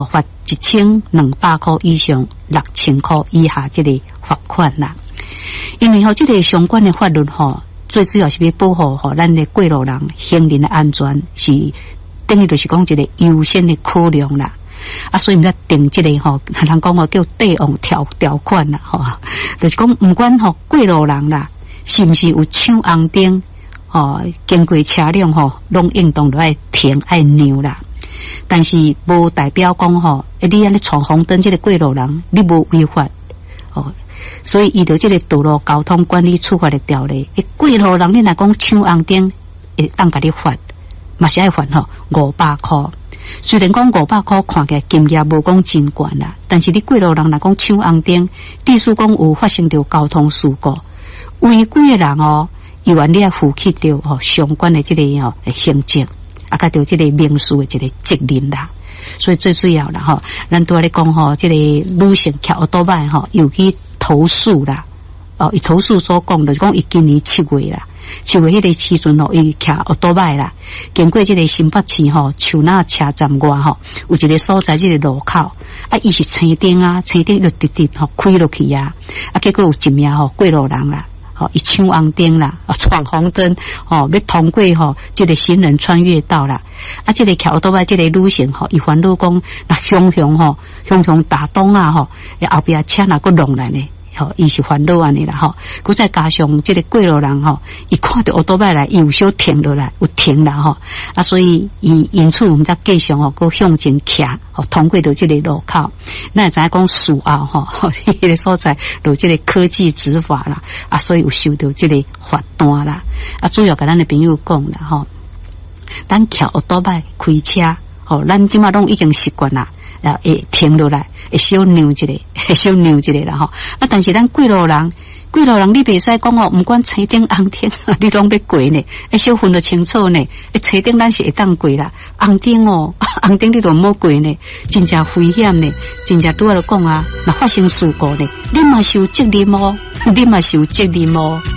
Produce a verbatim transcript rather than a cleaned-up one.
罚一千两百块以上六千块以下这个罚款啦。因为吼，这个相关的法律吼，最主要是要保护吼咱的过路人行人的安全，是等于就是讲一个优先的考量啦。啊，所以毋则定这个吼，人讲吼叫帝王条条款啦，吼，就是讲毋管吼过路人啦，是毋是有抢红灯，吼，经过车辆吼，拢应当都爱停爱让啦。但是无代表讲吼，你安尼闯红灯，这个过路人你无违法哦。所以依照这个道路交通管理处罚的条例，诶，过路人你若讲抢红灯，会当甲你罚，嘛是爱罚吼五百块。虽然讲五百块看起来金额无讲真悬啦，但是你过路人若讲抢红灯，即使讲有发生着交通事故，违规的人哦，依然你要负起着吼相关的这个吼行政。啊，甲着这个民事的这个责任啦，所以最主要啦吼，咱拄仔咧讲吼，这个女性骑奥多麦吼，有去投诉啦，哦，伊投诉所讲就是讲伊今年七月啦，七月迄个时阵吼，伊骑奥多麦啦，经过这个新北市吼树那车站外吼，有一个所在这个路口，啊，伊是青灯啊，青灯就直直吼开落去啊，啊，结果有一名吼过路人啦。哦，一抢红灯啦，啊，闯红灯，哦，要通过吼，这个行人穿越道啦，啊，这个桥多摆这个女性吼，伊烦恼讲，那向向吼，向向打东啊吼，后边车哪个弄来呢？吼，伊是烦恼安尼啦吼，佮再加上这个过路人吼，伊看到奥多摆来，伊有小停落来，有停啦吼，啊，所以伊因此我们再继续吼，佮向前骑，吼，通过到这个路口，那知影讲事后吼，迄个所在有这个科技执法啦，啊，所以有收到这个罚单啦，啊，主要甲咱的朋友讲啦吼，咱骑奥多摆开车，吼，咱即马拢已经习惯啦。啊，会停落来，会小让一个，会小让一个啦吼。啊，但是咱过路人，过路人你袂使讲哦，毋管青灯红灯，你拢要过呢，会小分得清楚呢。青灯咱是会当过啦，红灯哦，红灯你都唔好过呢，真正危险呢，真正拄仔就讲啊，若发生事故呢，你嘛是有责任哦，你嘛是有责任哦。